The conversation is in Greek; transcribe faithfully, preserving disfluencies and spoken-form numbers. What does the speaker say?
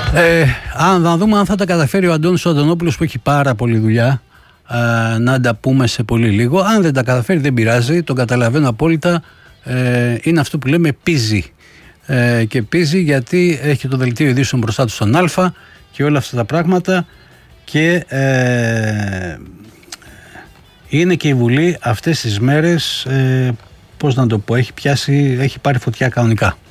Ε, αν να δούμε αν θα τα καταφέρει ο Αντώνης ο Αντωνόπουλος, που έχει πάρα πολλή δουλειά, ε, να τα πούμε σε πολύ λίγο. Αν δεν τα καταφέρει δεν πειράζει, τον καταλαβαίνω απόλυτα. Ε, είναι αυτό που λέμε πίζει. Ε, και πίζει γιατί έχει το δελτίο ειδήσεων μπροστά του στον Α και όλα αυτά τα πράγματα, και ε, είναι και η Βουλή αυτές τις μέρες, ε, πώς να το πω, έχει πιάσει, έχει πάρει φωτιά κανονικά.